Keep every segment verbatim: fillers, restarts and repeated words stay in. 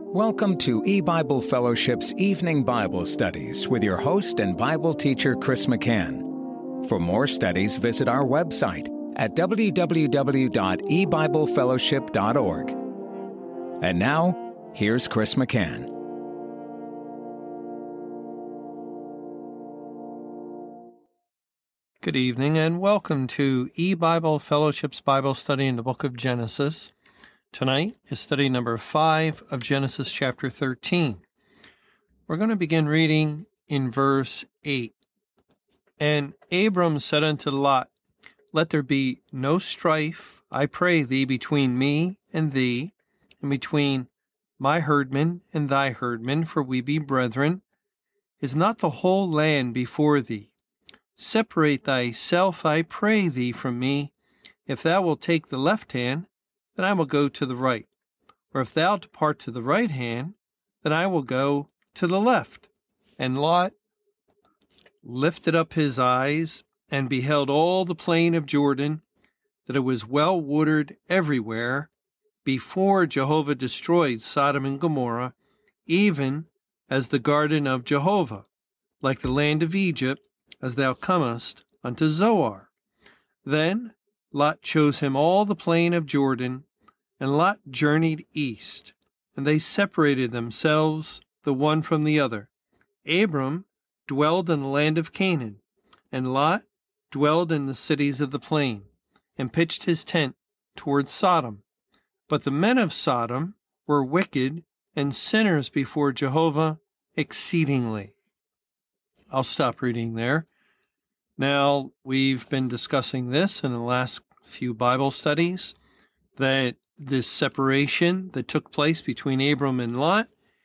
Welcome to E-Bible Fellowship's Evening Bible Studies with your host and Bible teacher, Chris McCann. For more studies, visit our website at w w w dot e bible fellowship dot org. And now, here's Chris McCann. Good evening and welcome to E-Bible Fellowship's Bible study in the book of Genesis. Tonight is study number five of Genesis chapter thirteen. We're going to begin reading in verse eight. And Abram said unto Lot, Let there be no strife, I pray thee, between me and thee, and between my herdmen and thy herdmen, for we be brethren. Is not the whole land before thee? Separate thyself, I pray thee, from me. If thou wilt take the left hand, then I will go to the right. Or if thou depart to the right hand, then I will go to the left. And Lot lifted up his eyes and beheld all the plain of Jordan, that it was well watered everywhere, before Jehovah destroyed Sodom and Gomorrah, even as the garden of Jehovah, like the land of Egypt, as thou comest unto Zoar. Then Lot chose him all the plain of Jordan, and Lot journeyed east, and they separated themselves the one from the other. Abram dwelled in the land of Canaan, and Lot dwelled in the cities of the plain, and pitched his tent toward Sodom. But the men of Sodom were wicked and sinners before Jehovah exceedingly. I'll stop reading there. Now, we've been discussing this in the last few Bible studies, that this separation that took place between Abram and Lot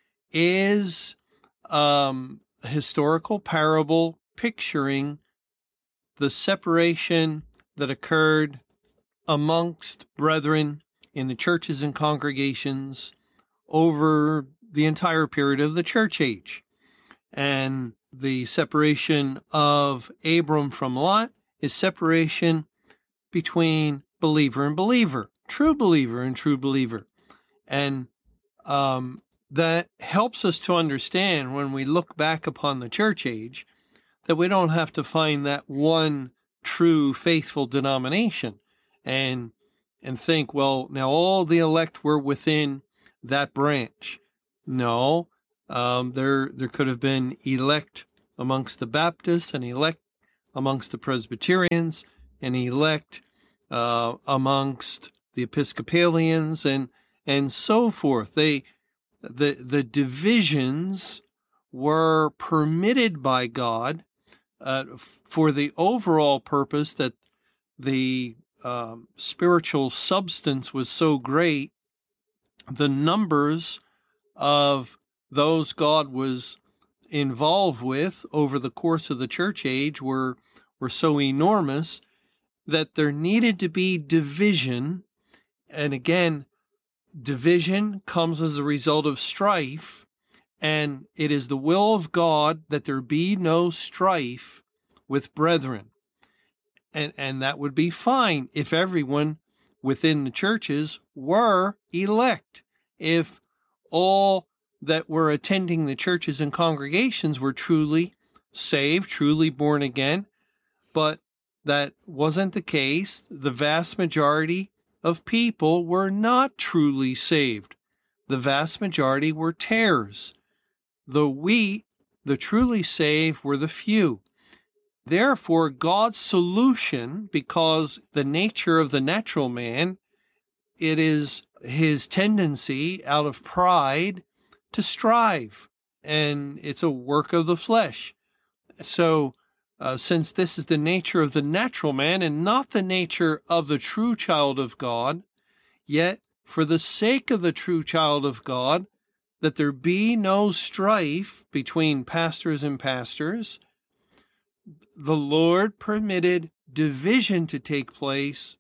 is um, a historical parable picturing the separation that occurred amongst brethren in the churches and congregations over the entire period of the church age. And the separation of Abram from Lot is separation between believer and believer, true believer and true believer. And um, that helps us to understand when we look back upon the church age that we don't have to find that one true faithful denomination and and think, well, now all the elect were within that branch. No, um, there there could have been elect amongst the Baptists and elect amongst the Presbyterians and elect uh, amongst the Episcopalians and and so forth. They the the divisions were permitted by God uh, for the overall purpose that the um, spiritual substance was so great. The numbers of those God was involved with over the course of the church age were were so enormous that there needed to be division. And again, division comes as a result of strife, and it is the will of God that there be no strife with brethren. And, and that would be fine if everyone within the churches were elect. If all that were attending the churches and congregations were truly saved, truly born again, but that wasn't the case. The vast majority of people were not truly saved. The vast majority were tares. The wheat, the truly saved, were the few. Therefore, God's solution, because the nature of the natural man, it is his tendency out of pride to strive, and it's a work of the flesh. So, uh, since this is the nature of the natural man and not the nature of the true child of God, yet for the sake of the true child of God, that there be no strife between pastors and pastors, the Lord permitted division to take place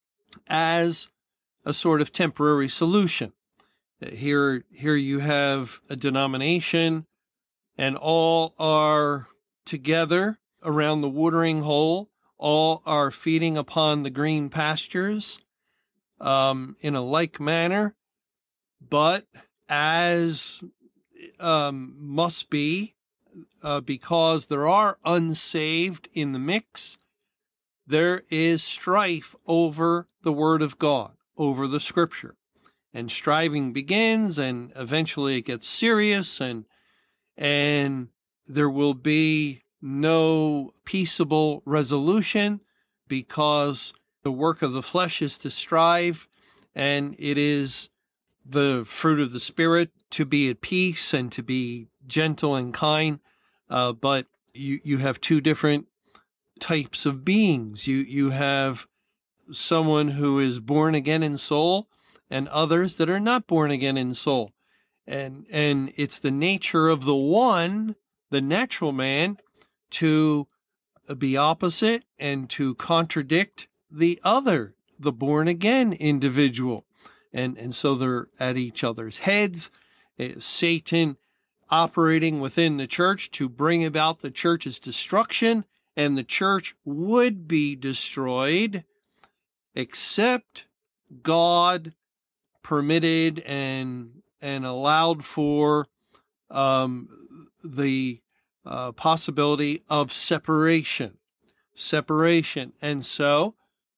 as a sort of temporary solution. Here, here you have a denomination, and all are together around the watering hole. All are feeding upon the green pastures um, in a like manner. But as um, must be, uh, because there are unsaved in the mix. There is strife over the Word of God, over the Scripture. And striving begins, and eventually it gets serious, and and there will be no peaceable resolution, because the work of the flesh is to strive, and it is the fruit of the Spirit to be at peace and to be gentle and kind. Uh, but you, you have two different types of beings. You, you have someone who is born again in soul, and others that are not born again in soul. And, and it's the nature of the one, the natural man, to be opposite and to contradict the other, the born again individual. And, and so they're at each other's heads. Satan operating within the church to bring about the church's destruction, and the church would be destroyed, except God permitted and and allowed for um, the uh, possibility of separation, separation. And so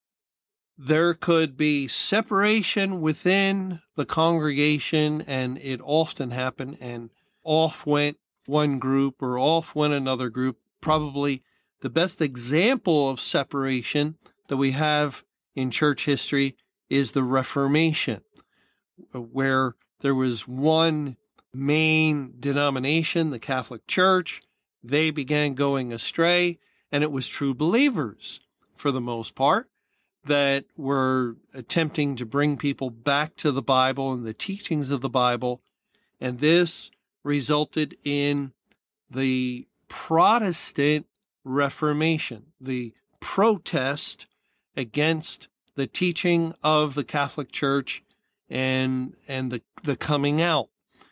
there could be separation within the congregation, and it often happened, and off went one group or off went another group. Probably the best example of separation that we have in church history is the Reformation, where there was one main denomination, the Catholic Church. They began going astray, and it was true believers, for the most part, that were attempting to bring people back to the Bible and the teachings of the Bible. And this resulted in the Protestant Reformation, the protest against the teaching of the Catholic Church and and the, the coming out.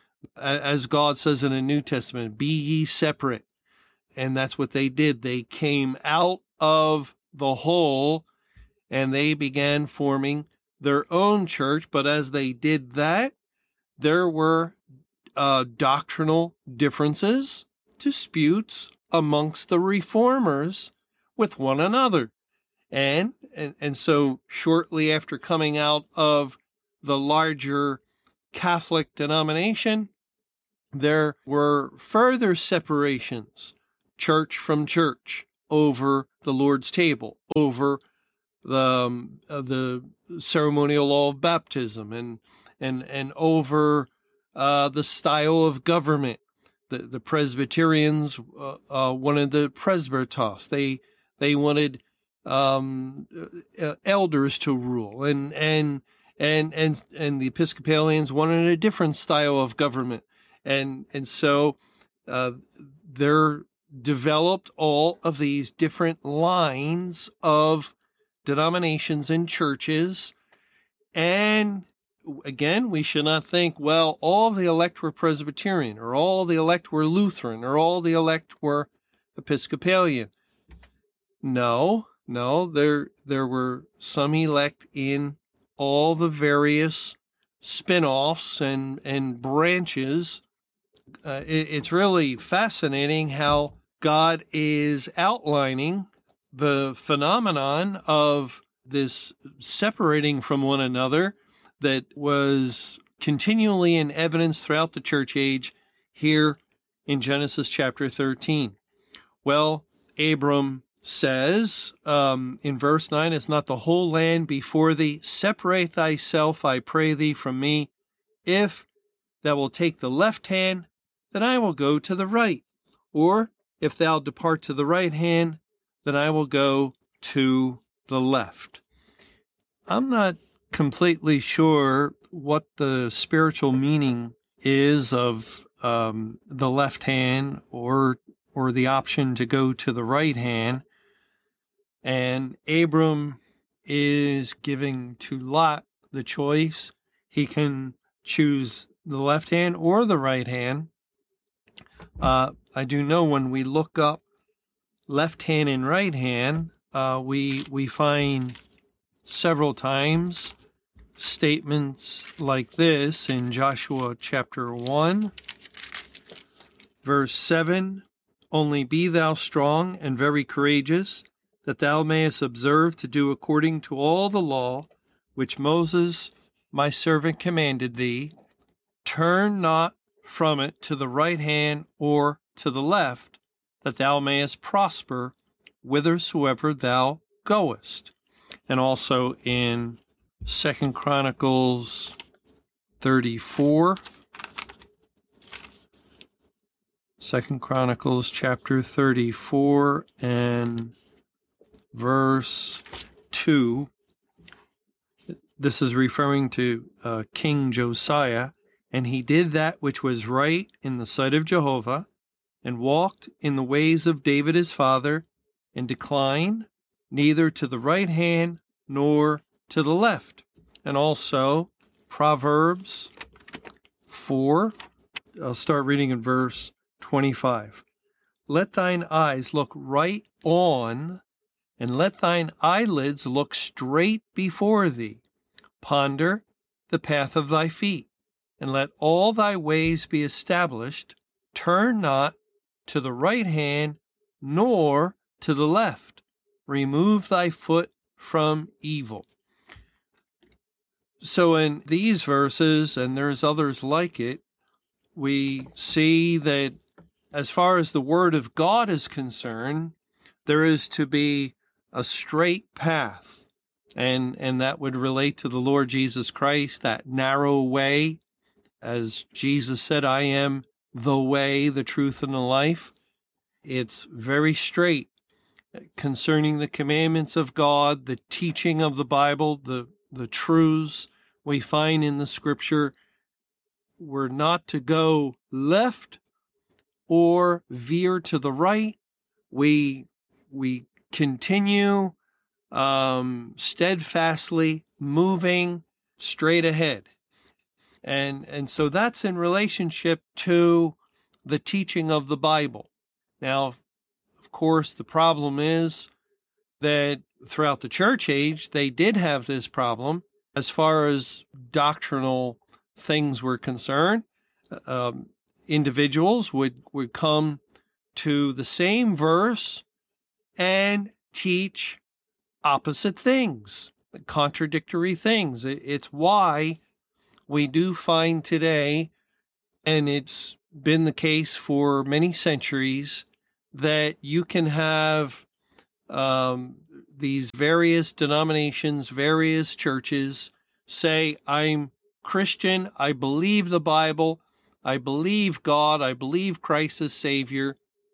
As God says in the New Testament, be ye separate. And that's what they did. They came out of the whole, and they began forming their own church. But as they did that, there were uh, doctrinal differences, disputes amongst the reformers with one another. And, and, and so shortly after coming out of the larger Catholic denomination, there were further separations, church from church, over the Lord's table, over the um, uh, the ceremonial law of baptism, and and and over uh, the style of government. The the Presbyterians uh, uh, wanted the presbyteros. They they wanted um, uh, elders to rule, and and and and and the Episcopalians wanted a different style of government, and and so uh, there developed all of these different lines of denominations and churches. And again, we should not think, well, all the elect were Presbyterian, or all the elect were Lutheran, or all the elect were Episcopalian. No, no, there there were some elect in all the various spin-offs and, and branches. Uh, it, it's really fascinating how God is outlining the phenomenon of this separating from one another that was continually in evidence throughout the church age here in Genesis chapter thirteen. Well, Abram says um, in verse nine, "Is not the whole land before thee? Separate thyself, I pray thee, from me. If thou wilt take the left hand, then I will go to the right. Or if thou depart to the right hand, then I will go to the left." I'm not completely sure what the spiritual meaning is of um, the left hand, or or the option to go to the right hand. And Abram is giving to Lot the choice. He can choose the left hand or the right hand. Uh, I do know when we look up left hand and right hand, uh, we we find several times statements like this in Joshua chapter one, verse seven, "Only be thou strong and very courageous, that thou mayest observe to do according to all the law which Moses my servant commanded thee. Turn not from it to the right hand or to the left, that thou mayest prosper whithersoever thou goest." And also in Second Chronicles thirty-four, Second Chronicles chapter thirty-four and verse two. This is referring to uh, King Josiah. "And he did that which was right in the sight of Jehovah, and walked in the ways of David his father, and declined neither to the right hand nor to the left." And also Proverbs four, I'll start reading in verse twenty-five. "Let thine eyes look right on, and let thine eyelids look straight before thee. Ponder the path of thy feet, and let all thy ways be established. Turn not to the right hand, nor to the left. Remove thy foot from evil." So in these verses, and there's others like it, we see that as far as the Word of God is concerned, there is to be a straight path. And, and that would relate to the Lord Jesus Christ, that narrow way. As Jesus said, "I am the way, the truth, and the life." It's very straight concerning the commandments of God, the teaching of the Bible, the, the truths we find in the Scripture. We're not to go left or veer to the right. We, we continue um, steadfastly moving straight ahead. And, and so that's in relationship to the teaching of the Bible. Now, of course, the problem is that throughout the church age, they did have this problem as far as doctrinal things were concerned. Um, individuals would, would come to the same verse and teach opposite things, contradictory things. It's why we do find today, and it's been the case for many centuries, that you can have um, these various denominations, various churches say, "I'm Christian, I believe the Bible, I believe God, I believe Christ as Savior,"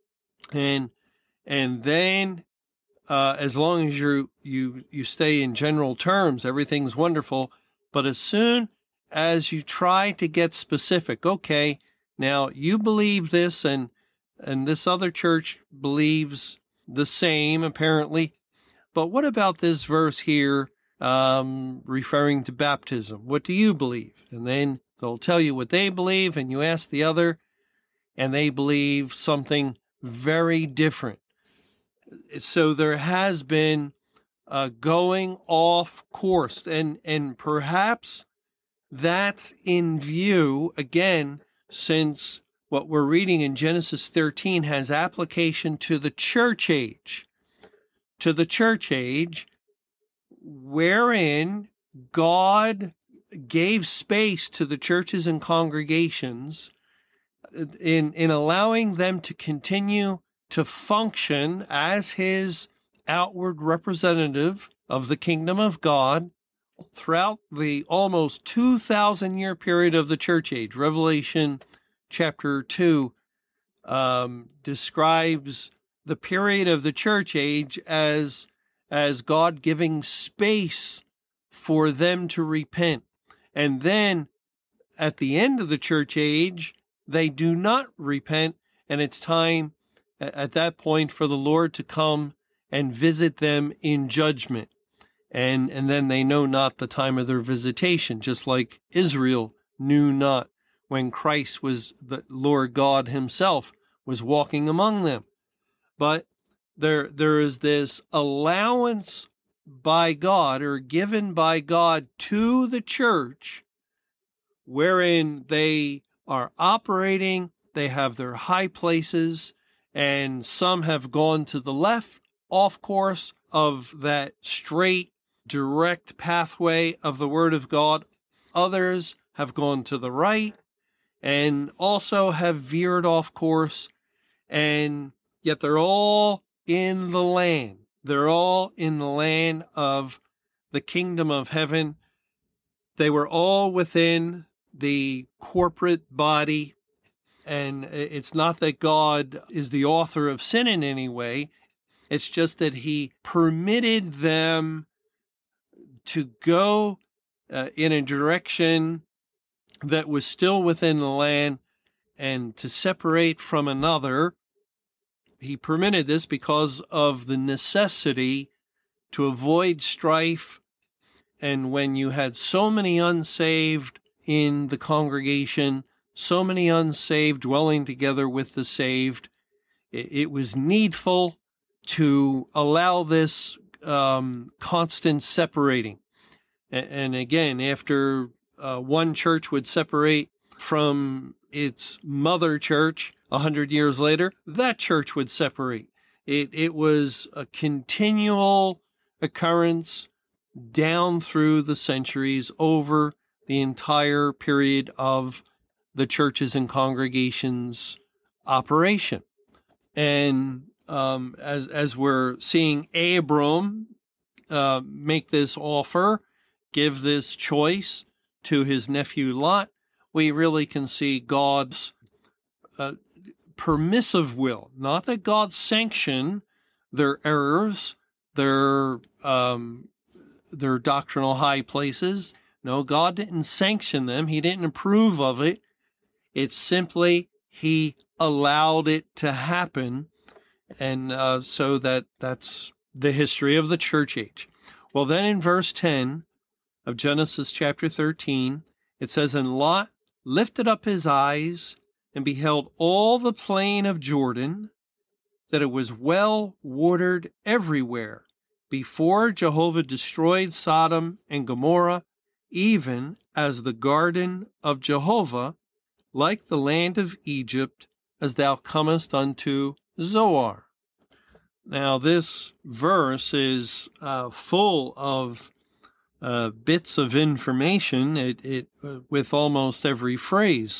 and and then uh, as long as you you you stay in general terms, everything's wonderful. But as soon as you try to get specific, okay, now you believe this, and and this other church believes the same, apparently. But what about this verse here um, referring to baptism? What do you believe? And then they'll tell you what they believe, and you ask the other, and they believe something very different. So there has been uh, going off course, and, and perhaps that's in view, again, since what we're reading in Genesis thirteen has application to the church age, to the church age, wherein God gave space to the churches and congregations in, in allowing them to continue to function as his outward representative of the kingdom of God throughout the almost two thousand year period of the church age. Revelation chapter two um, describes the period of the church age as, as God giving space for them to repent. And then at the end of the church age, they do not repent, and it's time at that point for the Lord to come and visit them in judgment. And, and then they know not the time of their visitation, just like Israel knew not when Christ was the Lord God himself was walking among them. But there, there is this allowance by God or given by God to the church, wherein they are operating, they have their high places, and some have gone to the left, off course of that straight, direct pathway of the Word of God. Others have gone to the right and also have veered off course, and yet they're all in the land. They're all in the land of the kingdom of heaven. They were all within the corporate body, and it's not that God is the author of sin in any way. It's just that he permitted them to go uh, in a direction that was still within the land and to separate from another. He permitted this because of the necessity to avoid strife. And when you had so many unsaved in the congregation, so many unsaved dwelling together with the saved, it was needful to allow this um, constant separating. And again, after uh, one church would separate from its mother church a hundred years later, that church would separate. It, it was a continual occurrence down through the centuries over the entire period of the churches and congregations' operation. And um, as as we're seeing Abram uh, make this offer, give this choice to his nephew Lot, we really can see God's uh, permissive will. Not that God sanctioned their errors, their um, their doctrinal high places. No, God didn't sanction them. He didn't approve of it. It's simply he allowed it to happen. And uh, so that that's the history of the church age. Well, then in verse ten of Genesis chapter thirteen, it says, "And Lot lifted up his eyes and beheld all the plain of Jordan, that it was well watered everywhere, before Jehovah destroyed Sodom and Gomorrah, even as the garden of Jehovah, like the land of Egypt, as thou comest unto Zoar." Now, this verse is uh, full of uh, bits of information it, it, uh, with almost every phrase.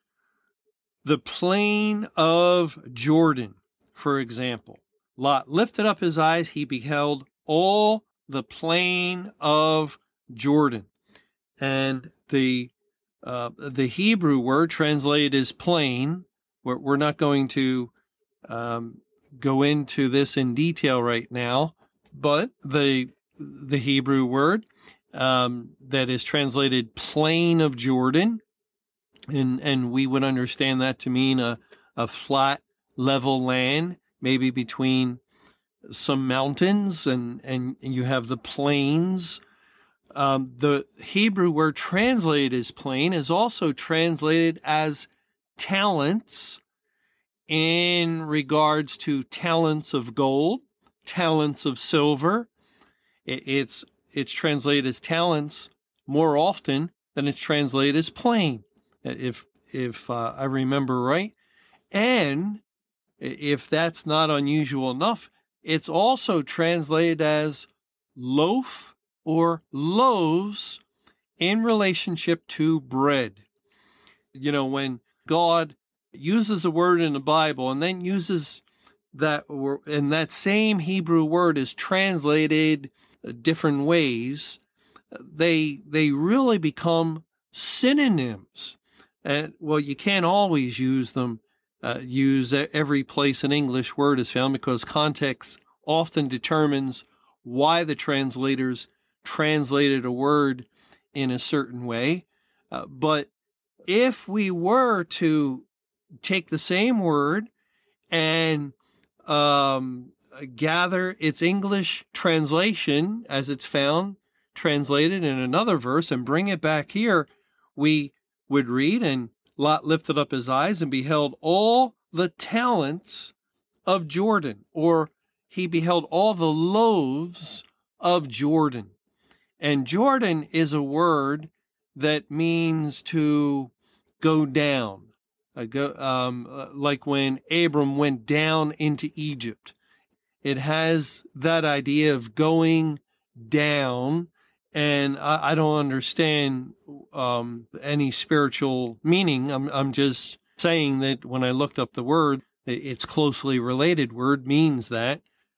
The plain of Jordan, for example. Lot lifted up his eyes, he beheld all the plain of Jordan. And the uh, the Hebrew word translated as plain, we're, we're not going to um, go into this in detail right now, but the the Hebrew word um, that is translated plain of Jordan, and and we would understand that to mean a, a flat, level land, maybe between some mountains, and, and you have the plains. Um, the Hebrew word translated as plain is also translated as talents in regards to talents of gold, talents of silver. It, it's it's translated as talents more often than it's translated as plain, if if uh, I remember right. And if that's not unusual enough, it's also translated as loaf or loaves in relationship to bread. You know, when God uses a word in the Bible and then uses that, and that same Hebrew word is translated different ways, they they really become synonyms. And well, you can't always use them, uh, use every place an English word is found, because context often determines why the translators translated a word in a certain way. Uh, but if we were to take the same word and um, gather its English translation as it's found translated in another verse and bring it back here, we would read, "And Lot lifted up his eyes and beheld all the talents of Jordan," or he beheld all the loaves of Jordan. And Jordan is a word that means to go down, uh, go, um, like when Abram went down into Egypt. It has that idea of going down, and I, I don't understand um, any spiritual meaning. I'm, I'm just saying that when I looked up the word, it's closely related word, means that.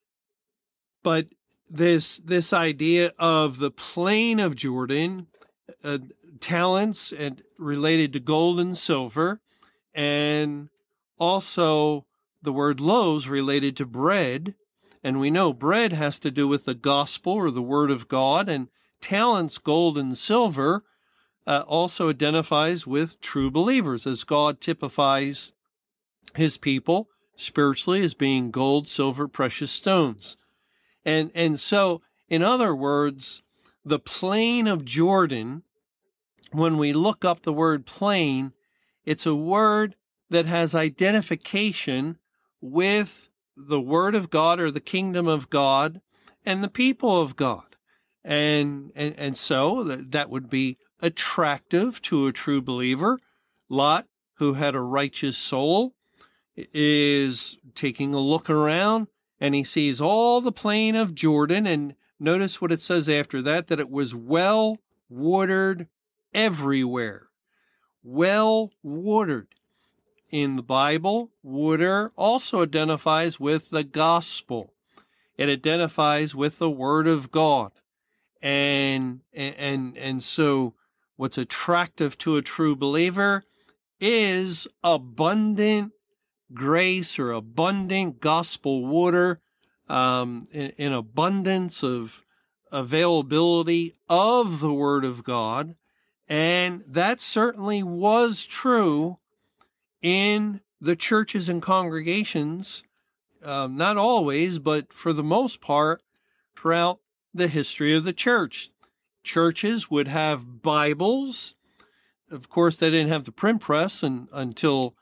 But this this idea of the plain of Jordan, uh, talents and related to gold and silver, and also the word loaves related to bread. And we know bread has to do with the gospel or the word of God, and talents, gold and silver, uh, also identifies with true believers, as God typifies his people spiritually as being gold, silver, precious stones. And, and so, in other words, the plain of Jordan, when we look up the word plain, it's a word that has identification with the word of God or the kingdom of God and the people of God. And, and, and so that would be attractive to a true believer. Lot, who had a righteous soul, is taking a look around, and he sees all the plain of Jordan. And notice what it says after that, that it was well watered everywhere. Well watered. In the Bible, water also identifies with the gospel. It identifies with the word of God. And, and, and so what's attractive to a true believer is abundant grace or abundant gospel water, um, in, in abundance of availability of the word of God. And that certainly was true in the churches and congregations, um, not always, but for the most part, throughout the history of the church. Churches would have Bibles. Of course, they didn't have the print press and, until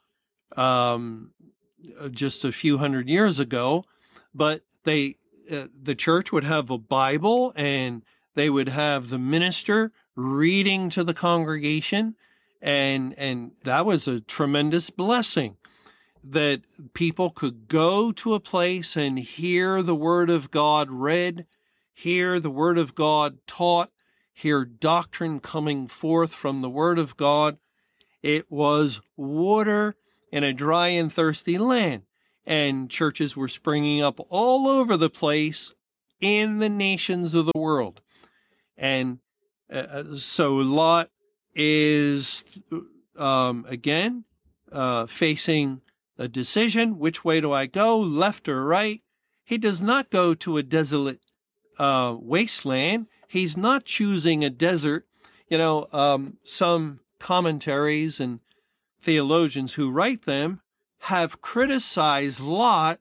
um, just a few hundred years ago, but they, uh, the church would have a Bible, and they would have the minister reading to the congregation. And and that was a tremendous blessing, that people could go to a place and hear the word of God read, hear the word of God taught, hear doctrine coming forth from the word of God. It was water in a dry and thirsty land, and churches were springing up all over the place in the nations of the world. And uh, so Lot is, um, again, uh, facing a decision. Which way do I go, left or right? He does not go to a desolate uh, wasteland. He's not choosing a desert. You know, um, some commentaries and theologians who write them have criticized Lot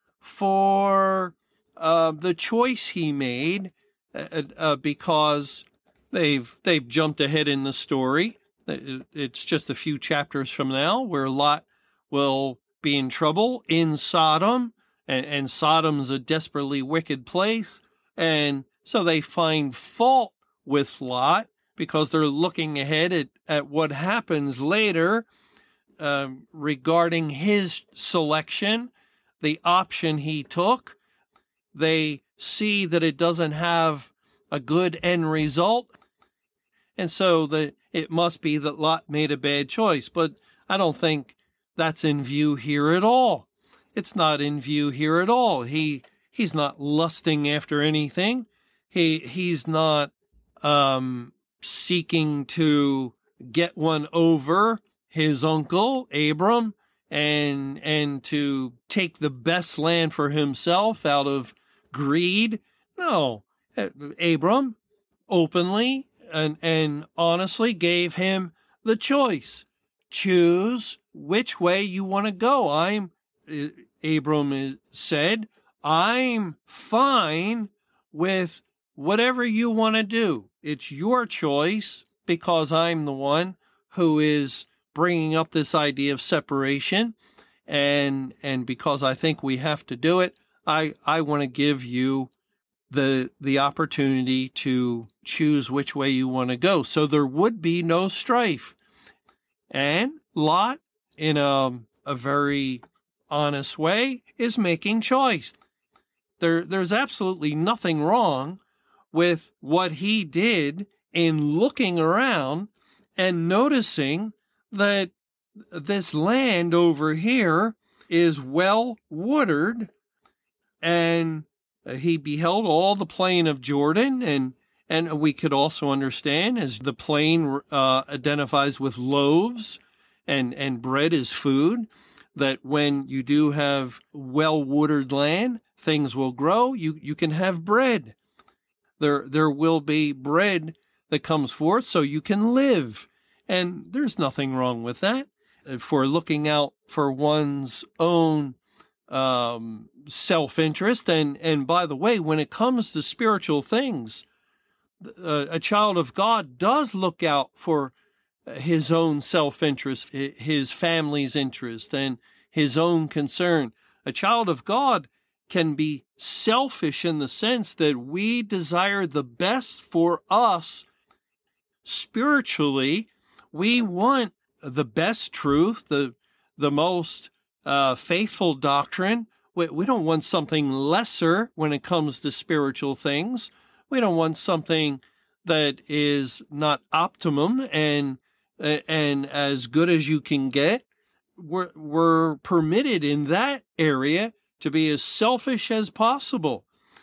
for uh, the choice he made uh, uh, because They've they've jumped ahead in the story. It's just a few chapters from now where Lot will be in trouble in Sodom, and, and Sodom's a desperately wicked place. And so they find fault with Lot because they're looking ahead at, at what happens later uh, regarding his selection, the option he took. They see that it doesn't have a good end result. And so the, it must be that Lot made a bad choice. But I don't think that's in view here at all. It's not in view here at all. He he's not lusting after anything. He he's not um, seeking to get one over his uncle Abram and and to take the best land for himself out of greed. No, Abram openly and, and honestly gave him the choice. Choose which way you want to go. I'm, Abram said, I'm fine with whatever you want to do. It's your choice, because I'm the one who is bringing up this idea of separation. And, and because I think we have to do it, I, I want to give you the the opportunity to choose which way you want to go. So there would be no strife. And Lot, in a, a very honest way, is making choice. There, there's absolutely nothing wrong with what he did in looking around and noticing that this land over here is well watered, and he beheld all the plain of Jordan, and and we could also understand, as the plain uh, identifies with loaves and and bread is food, that when you do have well watered land, things will grow. You you can have bread. There there will be bread that comes forth, so you can live, and there's nothing wrong with that. For looking out for one's own um, self-interest. And, and by the way, when it comes to spiritual things, uh, a child of God does look out for his own self-interest, his family's interest, and his own concern. A child of God can be selfish in the sense that we desire the best for us spiritually. We want the best truth, the the most uh, faithful doctrine. We, we don't want something lesser when it comes to spiritual things. We don't want something that is not optimum and and as good as you can get. We're, we're permitted in that area to be as selfish as possible.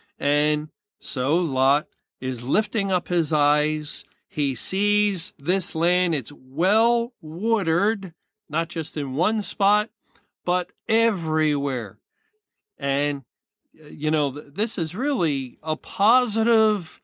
And so Lot is lifting up his eyes. He sees this land, it's well watered, not just in one spot, but everywhere. And, you know, this is really a positive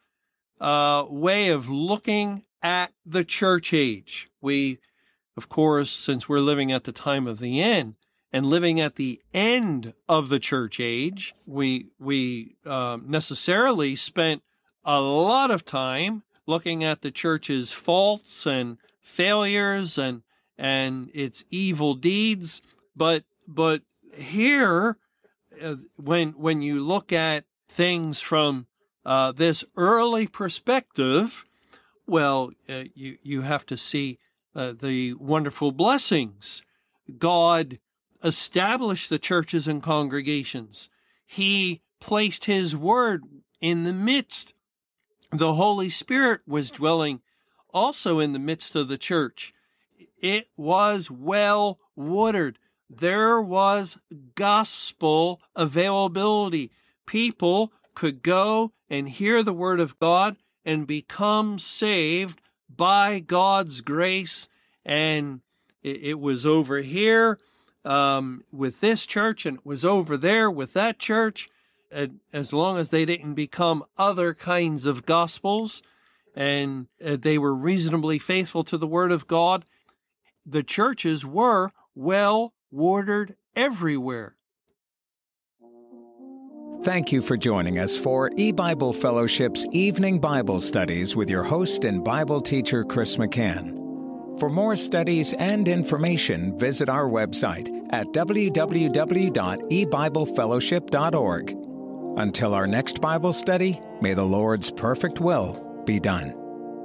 uh, way of looking at the church age. We, of course, since we're living at the time of the end and living at the end of the church age, we, we uh, necessarily spent a lot of time looking at the church's faults and failures and and its evil deeds, but but here, uh, when when you look at things from uh, this early perspective, well, uh, you you have to see uh, the wonderful blessings. God established the churches and congregations. He placed His word in the midst. The Holy Spirit was dwelling also in the midst of the church. It was well watered. There was gospel availability. People could go and hear the word of God and become saved by God's grace. And it, it was over here um, with this church, and it was over there with that church. As long as they didn't become other kinds of gospels and they were reasonably faithful to the word of God, the churches were well watered everywhere. Thank you for joining us for eBible Fellowship's Evening Bible Studies with your host and Bible teacher, Chris McCann. For more studies and information, visit our website at w w w dot e bible fellowship dot org. Until our next Bible study, may the Lord's perfect will be done.